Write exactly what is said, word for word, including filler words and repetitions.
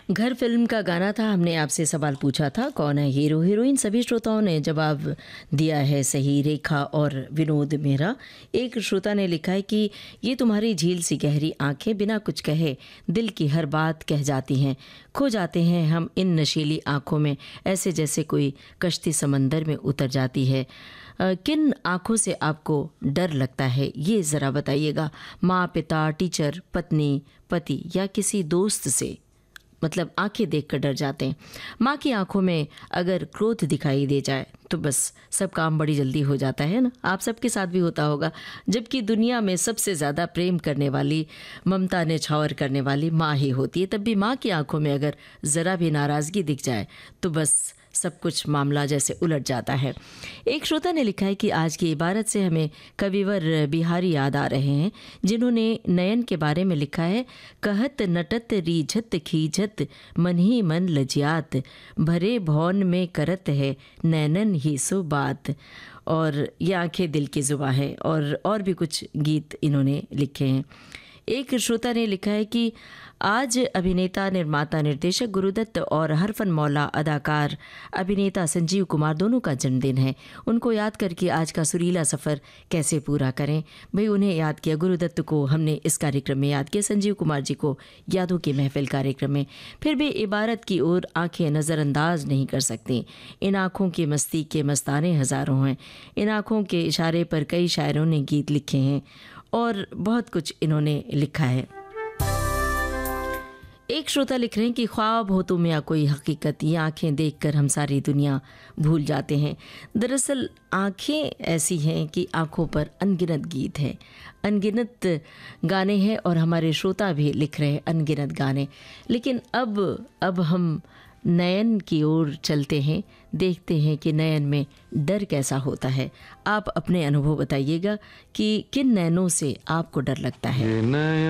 घर फिल्म का गाना था। हमने आपसे सवाल पूछा था कौन है हीरो हीरोइन। सभी श्रोताओं ने जवाब दिया है सही। रेखा और विनोद मेहरा। एक श्रोता ने लिखा है कि ये तुम्हारी झील सी गहरी आंखें बिना कुछ कहे दिल की हर बात कह जाती हैं। खो जाते हैं हम इन नशीली आंखों में, ऐसे जैसे कोई कश्ती समंदर में उतर जाती है। अ, किन आँखों से आपको डर लगता है ये ज़रा बताइएगा। माँ, पिता, टीचर, पत्नी, पति या किसी दोस्त से, मतलब आंखें देखकर डर जाते हैं। माँ की आंखों में अगर क्रोध दिखाई दे जाए तो बस सब काम बड़ी जल्दी हो जाता है ना। आप सबके साथ भी होता होगा। जबकि दुनिया में सबसे ज़्यादा प्रेम करने वाली, ममता निछावर करने वाली माँ ही होती है। तब भी माँ की आंखों में अगर ज़रा भी नाराज़गी दिख जाए तो बस सब कुछ मामला जैसे उलट जाता है। एक श्रोता ने लिखा है कि आज की इबारत से हमें कविवर बिहारी याद आ रहे हैं, जिन्होंने नयन के बारे में लिखा है। कहत नटत रीझत खीझत मन ही मन लजियात, भरे भौन में करत है नैनन ही सो बात। और ये आंखें दिल की जुबां है। और और भी कुछ गीत इन्होंने लिखे हैं। एक श्रोता ने लिखा है कि आज अभिनेता, निर्माता, निर्देशक गुरुदत्त और हरफन मौला अदाकार अभिनेता संजीव कुमार दोनों का जन्मदिन है। उनको याद करके आज का सुरीला सफ़र कैसे पूरा करें। भाई उन्हें याद किया, गुरुदत्त को हमने इस कार्यक्रम में याद किया, संजीव कुमार जी को यादों की महफिल कार्यक्रम में। फिर भी इबारत की ओर आंखें नज़रअंदाज नहीं कर सकती। इन आँखों की मस्ती के मस्ताने हज़ारों हैं। इन आँखों के इशारे पर कई शायरों ने गीत लिखे हैं और बहुत कुछ इन्होंने लिखा है। एक श्रोता लिख रहे हैं कि ख्वाब हो तुम या कोई हकीकत, ये आँखें देखकर हम सारी दुनिया भूल जाते हैं। दरअसल आँखें ऐसी हैं कि आँखों पर अनगिनत गीत हैं, अनगिनत गाने हैं और हमारे श्रोता भी लिख रहे हैं अनगिनत गाने। लेकिन अब अब हम नयन की ओर चलते हैं, देखते हैं कि नयन में डर कैसा होता है। आप अपने अनुभव बताइएगा कि किन नयनों से आपको डर लगता है।